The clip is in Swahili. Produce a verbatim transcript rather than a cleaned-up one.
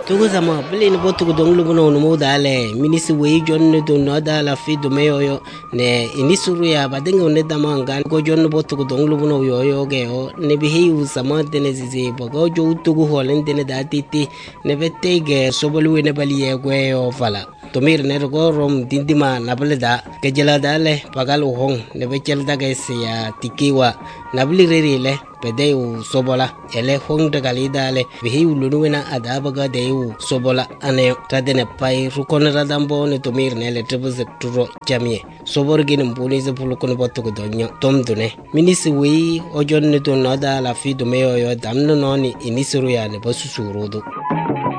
tugu sama bele ni botu ko donglu bono no modale minisi we jonne do no dala fi do meyo ne inisuru ya badengo ne damanga ko jonne botu ko donglu bono yo yo ge o ne bihi u sama dene zizi bogo jo tugu holen dene datiti ne vette ge sobolu ne bali ye gwe o fala tomir ne go rom dindima nableda ke jela dale pagal hong ne bechel daga ya tikiwa nabli rerile pede u sobola ele hong daga lidale bihi ulunuena adabaga de u sobola ane tadene pai rukon radambo ne tomir ne le trebze turo jamie sobor gin mbuni ze pulukon botu ko donyo tom dune minisi wi ojon ne to nada la fi do meyo yo damno noni inisuru ya ne basu surudu